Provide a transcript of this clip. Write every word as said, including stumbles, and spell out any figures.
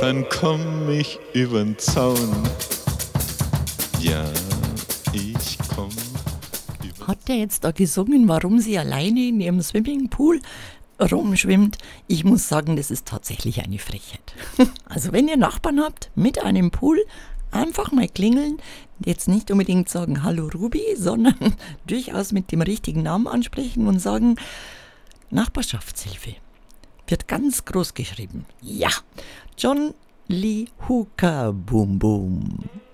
dann komm ich übern Zaun. Ja, ich komm über. Hat der jetzt da gesungen, warum sie alleine in ihrem Swimmingpool rumschwimmt? Ich muss sagen, das ist tatsächlich eine Frechheit. Also wenn ihr Nachbarn habt mit einem Pool, einfach mal klingeln. Jetzt nicht unbedingt sagen Hallo Ruby, sondern durchaus mit dem richtigen Namen ansprechen und sagen Nachbarschaftshilfe. Wird ganz groß geschrieben. Ja, John Lee Hooker, Boom Boom.